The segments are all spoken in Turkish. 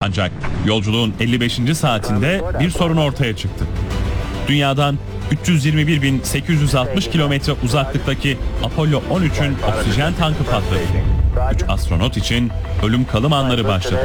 Ancak yolculuğun 55. saatinde bir sorun ortaya çıktı. Dünyadan 321.860 kilometre uzaklıktaki Apollo 13'ün oksijen tankı patladı. 3 astronot için ölüm kalım anları başladı.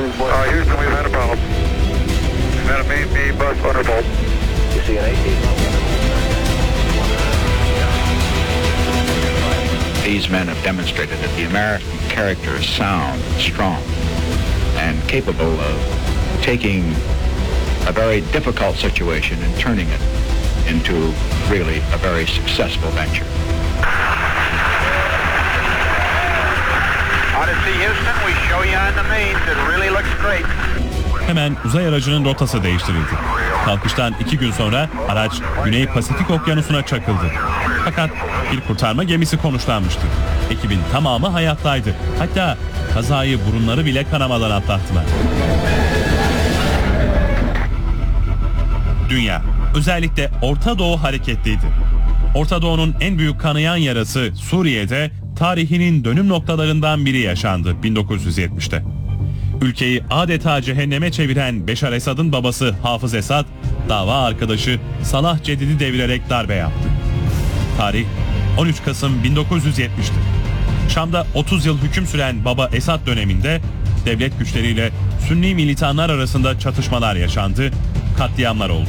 These men have demonstrated that the American character is sound, strong, and capable of taking a very difficult situation and turning it into really a very successful venture. Odyssey Houston, we show you on the mains. It really looks great. Hemen uzay aracının rotası değiştirildi. Kalkıştan 2 gün sonra araç Güney Pasifik Okyanusu'na çakıldı. Fakat bir kurtarma gemisi konuşlanmıştı. Ekibin tamamı hayattaydı. Hatta kazayı burunları bile kanamadan atlattılar. Dünya, özellikle Orta Doğu hareketliydi. Orta Doğu'nun en büyük kanayan yarası Suriye'de tarihinin dönüm noktalarından biri yaşandı 1970'te. Ülkeyi adeta cehenneme çeviren Beşar Esad'ın babası Hafız Esad, dava arkadaşı Salah Cedid'i devirerek darbe yaptı. Tarih 13 Kasım 1970'ti. Şam'da 30 yıl hüküm süren Baba Esad döneminde devlet güçleriyle Sünni militanlar arasında çatışmalar yaşandı, katliamlar oldu.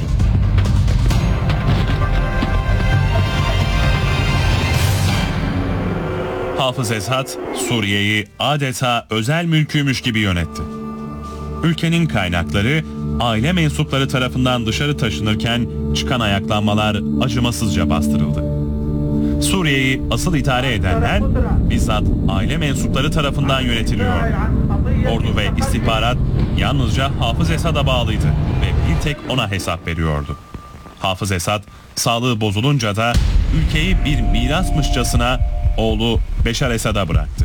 Hafız Esad, Suriye'yi adeta özel mülküymüş gibi yönetti. Ülkenin kaynakları aile mensupları tarafından dışarı taşınırken çıkan ayaklanmalar acımasızca bastırıldı. Suriye'yi asıl idare edenler bizzat aile mensupları tarafından yönetiliyor. Ordu ve istihbarat yalnızca Hafız Esad'a bağlıydı ve bir tek ona hesap veriyordu. Hafız Esad sağlığı bozulunca da ülkeyi bir mirasmışçasına oğlu Beşar Esad'a bıraktı.